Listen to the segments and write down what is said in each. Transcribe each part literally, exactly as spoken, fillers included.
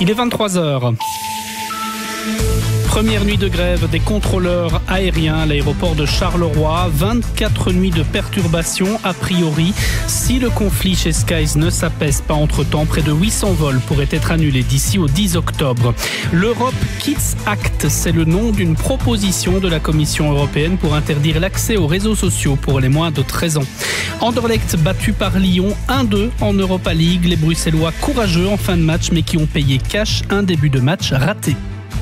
Il est vingt-trois heures. Première nuit de grève des contrôleurs aériens à l'aéroport de Charleroi. vingt-quatre nuits de perturbations a priori. Si le conflit chez Skies ne s'apaise pas entre-temps, près de huit cents vols pourraient être annulés d'ici au dix octobre. L'Europe Kids Act, c'est le nom d'une proposition de la Commission européenne pour interdire l'accès aux réseaux sociaux pour les moins de treize ans. Anderlecht battu par Lyon un deux en Europa League. Les Bruxellois courageux en fin de match mais qui ont payé cash un début de match raté.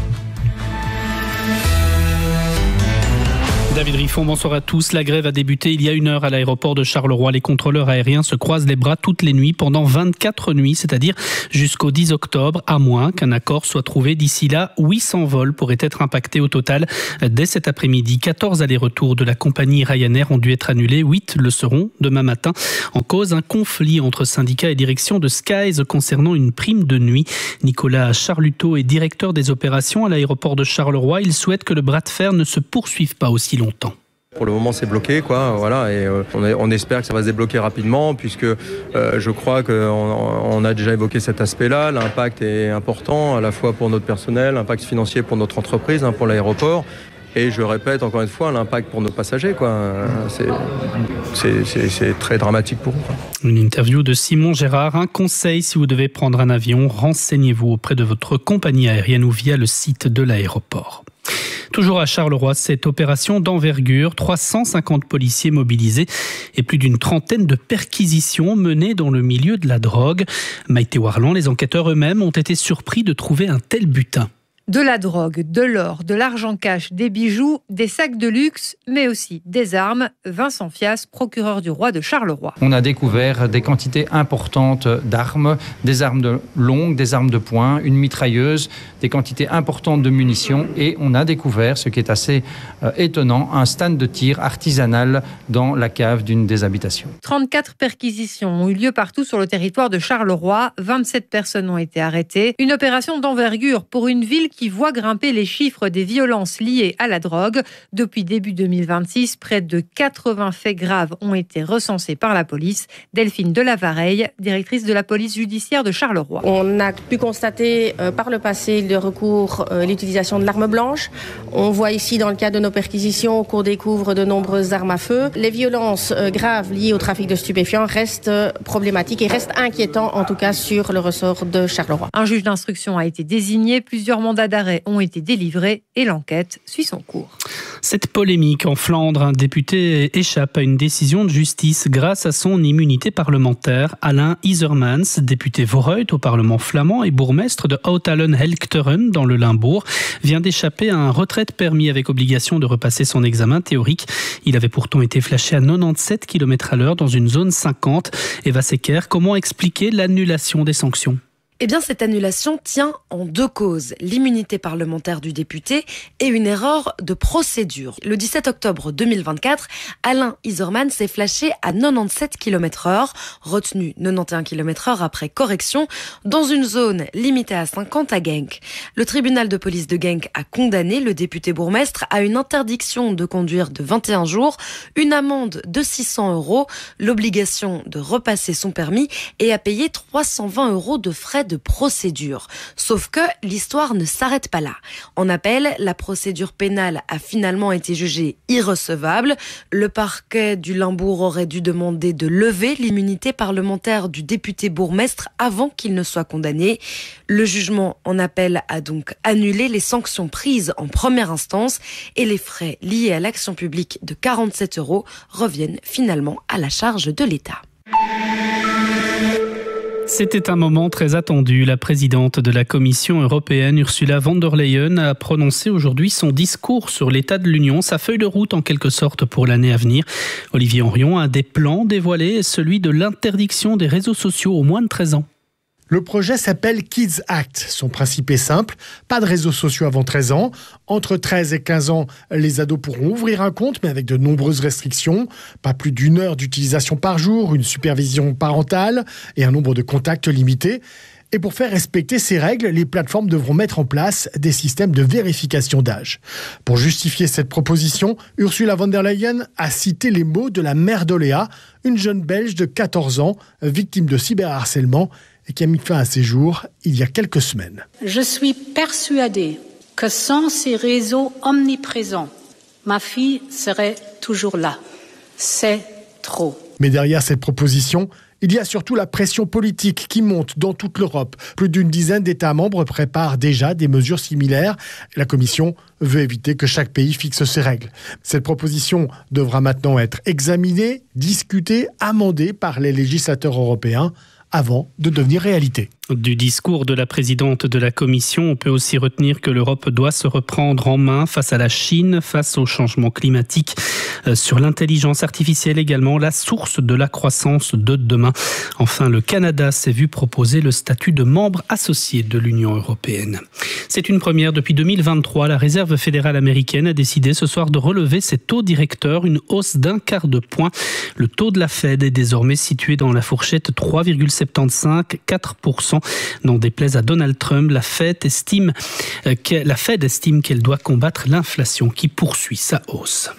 David Riffon, bonsoir à tous. La grève a débuté il y a une heure à l'aéroport de Charleroi. Les contrôleurs aériens se croisent les bras toutes les nuits pendant vingt-quatre nuits, c'est-à-dire jusqu'au dix octobre, à moins qu'un accord soit trouvé. D'ici là, huit cents vols pourraient être impactés au total. Dès cet après-midi, quatorze allers-retours de la compagnie Ryanair ont dû être annulés. huit le seront demain matin. En cause, un conflit entre syndicats et direction de Skies concernant une prime de nuit. Nicolas Charluteau est directeur des opérations à l'aéroport de Charleroi. Il souhaite que le bras de fer ne se poursuive pas aussi longtemps. Pour le moment, c'est bloqué, quoi. Voilà, et euh, on, est, on espère que ça va se débloquer rapidement, puisque euh, je crois qu'on on a déjà évoqué cet aspect-là. L'impact est important, à la fois pour notre personnel, l'impact financier pour notre entreprise, hein, pour l'aéroport. Et je répète encore une fois, l'impact pour nos passagers, quoi. C'est, c'est, c'est, c'est très dramatique pour eux, quoi. Une interview de Simon Gérard. Un conseil, si vous devez prendre un avion, renseignez-vous auprès de votre compagnie aérienne ou via le site de l'aéroport. Toujours à Charleroi, cette opération d'envergure, trois cent cinquante policiers mobilisés et plus d'une trentaine de perquisitions menées dans le milieu de la drogue. Maïté Warland, les enquêteurs eux-mêmes ont été surpris de trouver un tel butin. De la drogue, de l'or, de l'argent cash, des bijoux, des sacs de luxe, mais aussi des armes. Vincent Fias, procureur du roi de Charleroi. On a découvert des quantités importantes d'armes, des armes de longues, des armes de poing, une mitrailleuse, des quantités importantes de munitions et on a découvert, ce qui est assez euh, étonnant, un stand de tir artisanal dans la cave d'une des habitations. trente-quatre perquisitions ont eu lieu partout sur le territoire de Charleroi. vingt-sept personnes ont été arrêtées. Une opération d'envergure pour une ville qui qui voit grimper les chiffres des violences liées à la drogue. Depuis début deux mille vingt-six, près de quatre-vingts faits graves ont été recensés par la police. Delphine Delavareille, directrice de la police judiciaire de Charleroi. On a pu constater euh, par le passé le recours, euh, l'utilisation de l'arme blanche. On voit ici dans le cadre de nos perquisitions qu'on découvre de nombreuses armes à feu. Les violences euh, graves liées au trafic de stupéfiants restent euh, problématiques et restent inquiétants en tout cas sur le ressort de Charleroi. Un juge d'instruction a été désigné, plusieurs mandats d'arrêt ont été délivrés et l'enquête suit son cours. Cette polémique en Flandre, un député échappe à une décision de justice grâce à son immunité parlementaire. Alain Isermans, député Vooruit au Parlement flamand et bourgmestre de Oud-Allen-Helchteren dans le Limbourg, vient d'échapper à un retrait de permis avec obligation de repasser son examen théorique. Il avait pourtant été flashé à quatre-vingt-dix-sept kilomètres à l'heure dans une zone cinquante. Eva Secker, comment expliquer l'annulation des sanctions ? Eh bien, cette annulation tient en deux causes, l'immunité parlementaire du député et une erreur de procédure. Le dix-sept octobre deux mille vingt-quatre, Alain Isermans s'est flashé à quatre-vingt-dix-sept kilomètres heure, retenu quatre-vingt-onze kilomètres heure après correction, dans une zone limitée à cinquante à Genk. Le tribunal de police de Genk a condamné le député bourgmestre à une interdiction de conduire de vingt et un jours, une amende de six cents euros, l'obligation de repasser son permis et à payer trois cent vingt euros de frais de procédure. Sauf que l'histoire ne s'arrête pas là. En appel, la procédure pénale a finalement été jugée irrecevable. Le parquet du Limbourg aurait dû demander de lever l'immunité parlementaire du député bourgmestre avant qu'il ne soit condamné. Le jugement en appel a donc annulé les sanctions prises en première instance et les frais liés à l'action publique de quarante-sept euros reviennent finalement à la charge de l'État. C'était un moment très attendu. La présidente de la Commission européenne, Ursula von der Leyen, a prononcé aujourd'hui son discours sur l'état de l'Union, sa feuille de route en quelque sorte pour l'année à venir. Olivier Henrion, un des plans dévoilés est celui de l'interdiction des réseaux sociaux aux moins de treize ans. Le projet s'appelle Kids Act. Son principe est simple, pas de réseaux sociaux avant treize ans. Entre treize et quinze ans, les ados pourront ouvrir un compte, mais avec de nombreuses restrictions. Pas plus d'une heure d'utilisation par jour, une supervision parentale et un nombre de contacts limité. Et pour faire respecter ces règles, les plateformes devront mettre en place des systèmes de vérification d'âge. Pour justifier cette proposition, Ursula von der Leyen a cité les mots de la mère d'Oléa, une jeune Belge de quatorze ans, victime de cyberharcèlement et qui a mis fin à ses jours il y a quelques semaines. Je suis persuadée que sans ces réseaux omniprésents, ma fille serait toujours là. C'est trop. Mais derrière cette proposition, il y a surtout la pression politique qui monte dans toute l'Europe. Plus d'une dizaine d'États membres préparent déjà des mesures similaires. La Commission veut éviter que chaque pays fixe ses règles. Cette proposition devra maintenant être examinée, discutée, amendée par les législateurs européens avant de devenir réalité. Du discours de la présidente de la Commission, on peut aussi retenir que l'Europe doit se reprendre en main face à la Chine, face au changement climatique, euh, sur l'intelligence artificielle également, la source de la croissance de demain. Enfin, le Canada s'est vu proposer le statut de membre associé de l'Union européenne. C'est une première depuis deux mille vingt-trois. La Réserve fédérale américaine a décidé ce soir de relever ses taux directeurs, une hausse d'un quart de point. Le taux de la Fed est désormais situé dans la fourchette trois virgule soixante-quinze à quatre pour cent. N'en déplaise à Donald Trump, la Fed estime, euh, que, la Fed estime qu'elle doit combattre l'inflation qui poursuit sa hausse.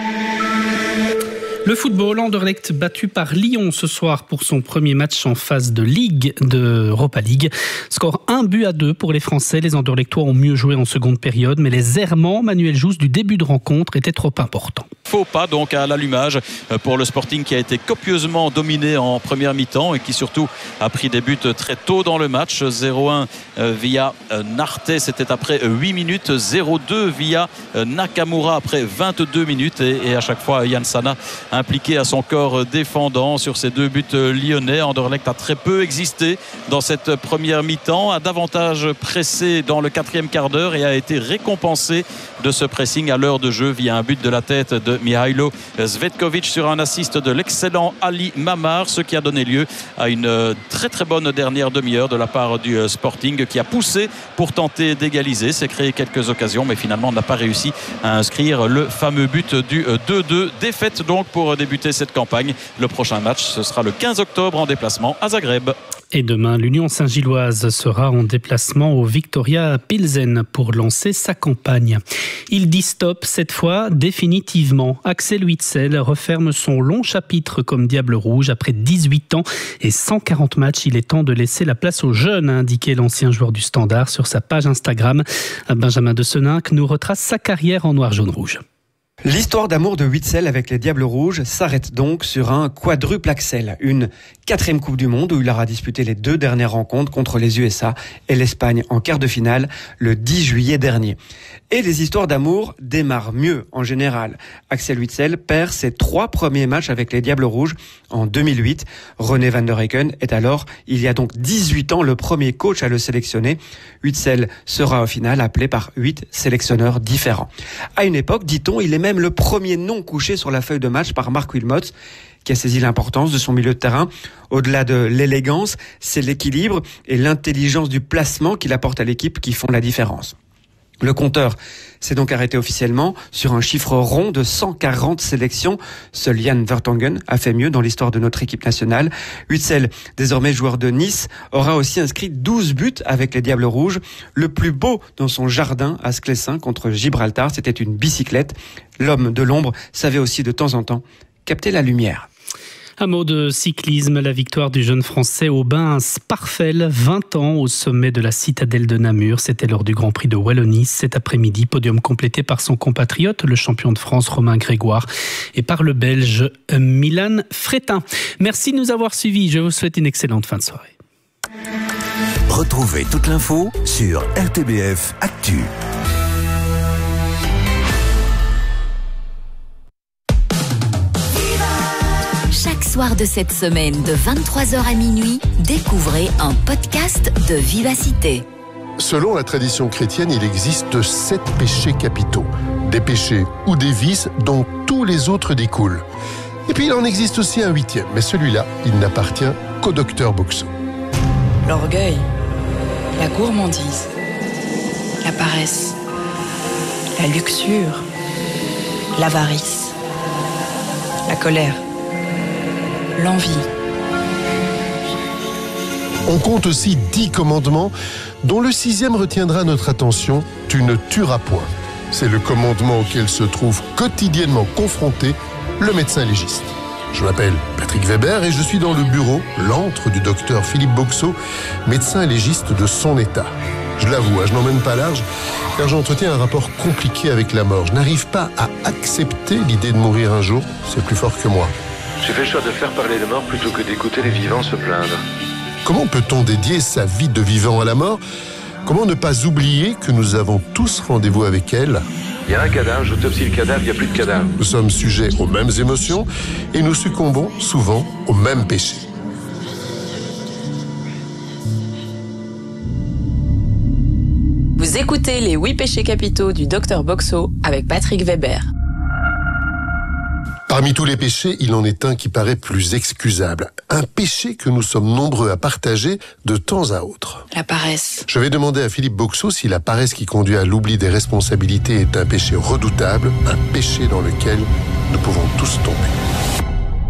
Le football, Anderlecht battu par Lyon ce soir pour son premier match en phase de Ligue, de Europa League. Score un but à deux pour les Français. Les Anderlechtois ont mieux joué en seconde période, mais les errements, Manuel Jousse, du début de rencontre étaient trop importants. Faux pas donc à l'allumage pour le Sporting qui a été copieusement dominé en première mi-temps et qui surtout a pris des buts très tôt dans le match. zéro un via Narté, c'était après huit minutes. zéro deux via Nakamura après vingt-deux minutes. Et, et à chaque fois, Yann Sana impliqué à son corps défendant sur ces deux buts lyonnais. Anderlecht a très peu existé dans cette première mi-temps, a davantage pressé dans le quatrième quart d'heure et a été récompensé de ce pressing à l'heure de jeu via un but de la tête de Mihailo Zvetkovic sur un assist de l'excellent Ali Mamar, ce qui a donné lieu à une très très bonne dernière demi-heure de la part du Sporting qui a poussé pour tenter d'égaliser, s'est créé quelques occasions mais finalement n'a pas réussi à inscrire le fameux but du deux deux. Défaite donc pour débuter cette campagne. Le prochain match ce sera le quinze octobre en déplacement à Zagreb. Et demain, l'Union Saint-Gilloise sera en déplacement au Victoria Pilsen pour lancer sa campagne. Il dit stop cette fois définitivement. Axel Witsel referme son long chapitre comme Diable Rouge. Après dix-huit ans et cent quarante matchs, il est temps de laisser la place aux jeunes, a indiqué l'ancien joueur du Standard sur sa page Instagram. Benjamin de Seninck nous retrace sa carrière en noir-jaune-rouge. L'histoire d'amour de Witsel avec les Diables Rouges s'arrête donc sur un quadruple axel. Une quatrième Coupe du Monde où il aura disputé les deux dernières rencontres contre les U S A et l'Espagne en quart de finale le dix juillet dernier. Et les histoires d'amour démarrent mieux en général. Axel Witsel perd ses trois premiers matchs avec les Diables Rouges en deux mille huit. René van der Eycken est alors, il y a donc dix-huit ans, le premier coach à le sélectionner. Witsel sera au final appelé par huit sélectionneurs différents. À une époque, dit-on, il est même le premier nom couché sur la feuille de match par Marc Wilmots, qui a saisi l'importance de son milieu de terrain. Au-delà de l'élégance, c'est l'équilibre et l'intelligence du placement qu'il apporte à l'équipe qui font la différence. Le compteur s'est donc arrêté officiellement sur un chiffre rond de cent quarante sélections. Seul Jan Vertonghen a fait mieux dans l'histoire de notre équipe nationale. Witsel, désormais joueur de Nice, aura aussi inscrit douze buts avec les Diables Rouges. Le plus beau dans son jardin à Sclessin contre Gibraltar, c'était une bicyclette. L'homme de l'ombre savait aussi de temps en temps capter la lumière. Un mot de cyclisme, la victoire du jeune Français Aubin Sparfel, vingt ans au sommet de la citadelle de Namur. C'était lors du Grand Prix de Wallonie cet après-midi. Podium complété par son compatriote, le champion de France Romain Grégoire, et par le Belge Milan Fretin. Merci de nous avoir suivis. Je vous souhaite une excellente fin de soirée. Retrouvez toute l'info sur R T B F Actu. Chaque soir de cette semaine, de vingt-trois heures à minuit, découvrez un podcast de Vivacité. Selon la tradition chrétienne, il existe sept péchés capitaux. Des péchés ou des vices dont tous les autres découlent. Et puis il en existe aussi un huitième, mais celui-là, il n'appartient qu'au docteur Boxon. L'orgueil, la gourmandise, la paresse, la luxure, l'avarice, la colère, l'envie. On compte aussi dix commandements, dont le sixième retiendra notre attention, tu ne tueras point. C'est le commandement auquel se trouve quotidiennement confronté le médecin légiste. Je m'appelle Patrick Weber et je suis dans le bureau, l'antre du docteur Philippe Boxeau, médecin légiste de son état. Je l'avoue, je n'emmène pas large, car j'entretiens un rapport compliqué avec la mort. Je n'arrive pas à accepter l'idée de mourir un jour, c'est plus fort que moi. J'ai fait le choix de faire parler les morts plutôt que d'écouter les vivants se plaindre. Comment peut-on dédier sa vie de vivant à la mort ? Comment ne pas oublier que nous avons tous rendez-vous avec elle ? Il y a un cadavre, j'autopsie le cadavre, il n'y a plus de cadavre. Nous sommes sujets aux mêmes émotions et nous succombons souvent aux mêmes péchés. Vous écoutez les huit péchés capitaux du docteur Boxeau avec Patrick Weber. Parmi tous les péchés, il en est un qui paraît plus excusable. Un péché que nous sommes nombreux à partager de temps à autre. La paresse. Je vais demander à Philippe Boxeau si la paresse qui conduit à l'oubli des responsabilités est un péché redoutable, un péché dans lequel nous pouvons tous tomber.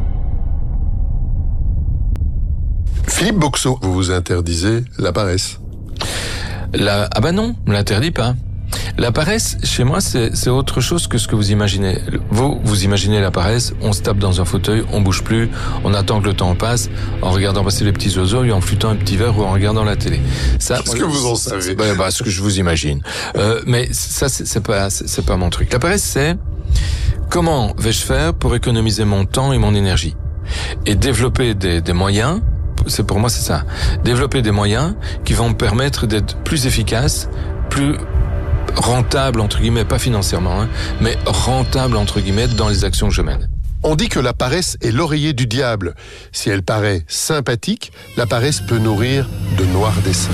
Philippe Boxeau, vous vous interdisez la paresse ? La... Ah bah non, on ne l'interdit pas. La paresse, chez moi, c'est, c'est autre chose que ce que vous imaginez. Vous, vous imaginez la paresse, on se tape dans un fauteuil, on bouge plus, on attend que le temps passe, en regardant passer les petits oiseaux et en flûtant un petit verre ou en regardant la télé. Ça, Qu'est-ce que vous en savez ? Bah, bah, ce que je vous imagine. Euh, mais ça, c'est, c'est pas, c'est, c'est pas mon truc. La paresse, c'est comment vais-je faire pour économiser mon temps et mon énergie et développer des, des moyens. C'est pour moi, c'est ça. Développer des moyens qui vont me permettre d'être plus efficace, plus rentable, entre guillemets, pas financièrement, hein, mais rentable, entre guillemets, dans les actions que je mène. On dit que la paresse est l'oreiller du diable. Si elle paraît sympathique, la paresse peut nourrir de noirs desseins.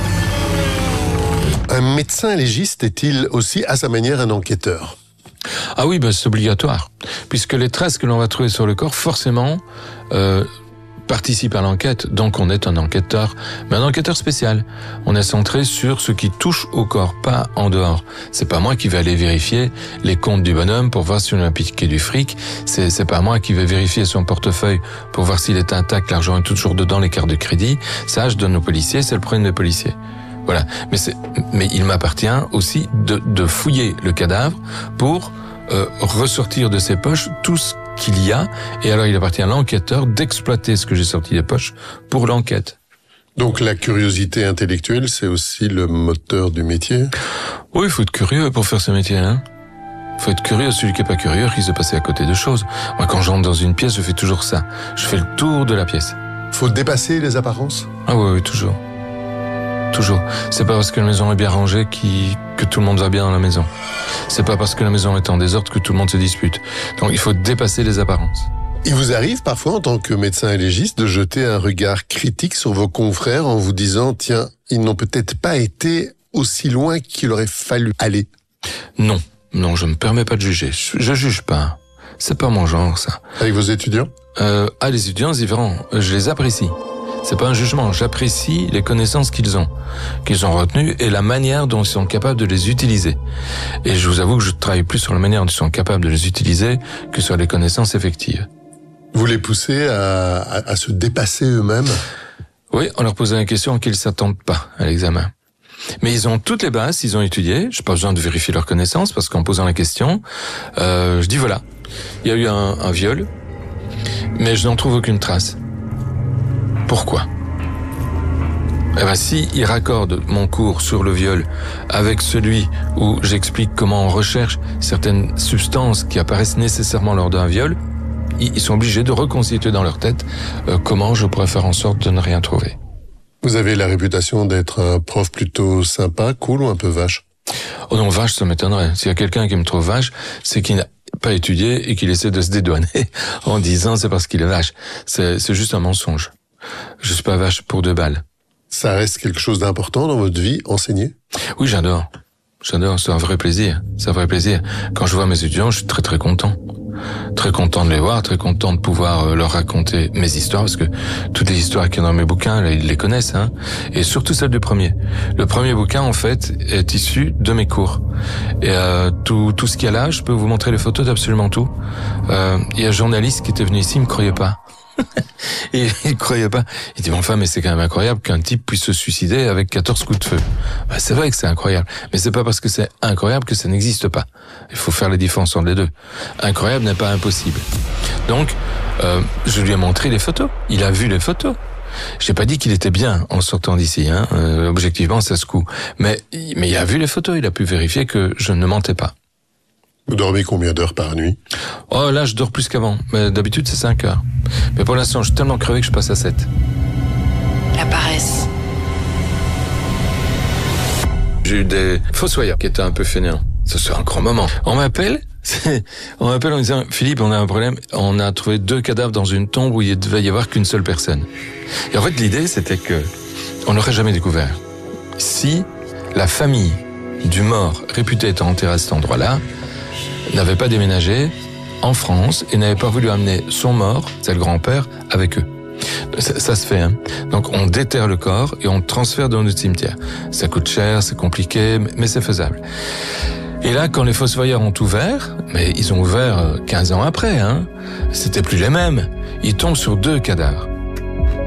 Un médecin légiste est-il aussi, à sa manière, un enquêteur ? Ah oui, ben, c'est obligatoire. Puisque les traces que l'on va trouver sur le corps, forcément, euh, participe à l'enquête, donc on est un enquêteur, mais un enquêteur spécial. On est centré sur ce qui touche au corps, pas en dehors. C'est pas moi qui vais aller vérifier les comptes du bonhomme pour voir si on a piqué du fric. C'est, c'est pas moi qui vais vérifier son portefeuille pour voir s'il est intact, l'argent est toujours dedans, les cartes de crédit. Ça, je donne aux policiers, c'est le problème des policiers. Voilà. Mais c'est, mais il m'appartient aussi de, de fouiller le cadavre pour euh, ressortir de ses poches tout ce qu'il y a, et alors il appartient à l'enquêteur d'exploiter ce que j'ai sorti des poches pour l'enquête. Donc la curiosité intellectuelle, c'est aussi le moteur du métier ? Oui, il faut être curieux pour faire ce métier, hein. Faut être curieux, celui qui est pas curieux risque de passer à côté de choses. Moi, quand j'entre dans une pièce, je fais toujours ça. Je fais le tour de la pièce. Faut dépasser les apparences ? Ah oui, oui, toujours. Toujours. C'est pas parce que la maison est bien rangée qui... que tout le monde va bien dans la maison. C'est pas parce que la maison est en désordre que tout le monde se dispute. Donc il faut dépasser les apparences. Il vous arrive parfois, en tant que médecin légiste, de jeter un regard critique sur vos confrères en vous disant « Tiens, ils n'ont peut-être pas été aussi loin qu'il aurait fallu aller ». Non, non, je me permets pas de juger. Je, je juge pas. C'est pas mon genre, ça. Avec vos étudiants ? euh, Ah, les étudiants, c'est différent. Je les apprécie. C'est pas un jugement, j'apprécie les connaissances qu'ils ont, qu'ils ont retenues et la manière dont ils sont capables de les utiliser. Et je vous avoue que je travaille plus sur la manière dont ils sont capables de les utiliser que sur les connaissances effectives. Vous les poussez à, à, à se dépasser eux-mêmes ? Oui, en leur posant la question qu'ils s'attendent pas à l'examen. Mais ils ont toutes les bases, ils ont étudié, j'ai pas besoin de vérifier leurs connaissances parce qu'en posant la question, euh, je dis voilà, il y a eu un, un viol, mais je n'en trouve aucune trace. Pourquoi ? Eh ben, si il raccorde mon cours sur le viol avec celui où j'explique comment on recherche certaines substances qui apparaissent nécessairement lors d'un viol, ils sont obligés de reconstituer dans leur tête euh, comment je pourrais faire en sorte de ne rien trouver. Vous avez la réputation d'être un prof plutôt sympa, cool ou un peu vache ? Oh non, vache, ça m'étonnerait. S'il y a quelqu'un qui me trouve vache, c'est qu'il n'a pas étudié et qu'il essaie de se dédouaner en disant c'est parce qu'il est vache. C'est, c'est juste un mensonge. Je suis pas vache pour deux balles. Ça reste quelque chose d'important dans votre vie, enseigner ? Oui, j'adore. J'adore, c'est un vrai plaisir. C'est un vrai plaisir. Quand je vois mes étudiants, je suis très très content. Très content de les voir, très content de pouvoir leur raconter mes histoires, parce que toutes les histoires qu'il y a dans mes bouquins, là, ils les connaissent, hein. Et surtout celle du premier. Le premier bouquin, en fait, est issu de mes cours. Et euh, tout, tout ce qu'il y a là, je peux vous montrer les photos d'absolument tout. Euh, il y a un journaliste qui était venu ici, il me croyait pas. Et il ne croyait pas. Il dit, mais enfin, mais c'est quand même incroyable qu'un type puisse se suicider avec quatorze coups de feu. Ben, c'est vrai que c'est incroyable. Mais c'est pas parce que c'est incroyable que ça n'existe pas. Il faut faire la différence entre les deux. Incroyable n'est pas impossible. Donc, euh, je lui ai montré les photos. Il a vu les photos. Je n'ai pas dit qu'il était bien en sortant d'ici, hein. Euh, objectivement, ça se coud. Mais, mais il a vu les photos, il a pu vérifier que je ne mentais pas. Vous dormez combien d'heures par nuit? Oh, là, je dors plus qu'avant. Mais d'habitude, c'est cinq heures. Mais pour l'instant, je suis tellement crevé que je passe à sept. La paresse. J'ai eu des fossoyeurs qui étaient un peu fainéants. Ça, c'est un grand moment. On m'appelle, on m'appelle en disant, Philippe, on a un problème. On a trouvé deux cadavres dans une tombe où il ne devait y avoir qu'une seule personne. Et en fait, l'idée, c'était que on n'aurait jamais découvert. Si la famille du mort réputé être enterré à cet endroit-là n'avait pas déménagé en France et n'avait pas voulu amener son mort, c'est le grand-père, avec eux. Ça, ça se fait, hein. Donc on déterre le corps et on le transfère dans notre cimetière. Ça coûte cher, c'est compliqué, mais c'est faisable. Et là, quand les fossoyeurs ont ouvert, mais ils ont ouvert quinze ans après, hein, c'était plus les mêmes. Ils tombent sur deux cadavres.